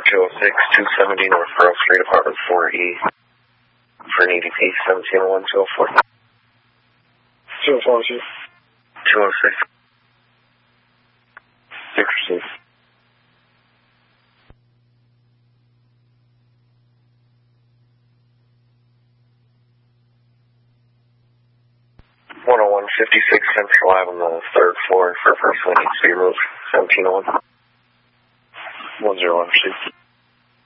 206, 270 North Grove Street, Apartment 4E. For an EDP, 1701, 204. 204, Chief. 206. 6 received. (101) 56 Central Ave on the 3rd floor for a person that needs to be removed. 1701. 101, Chief.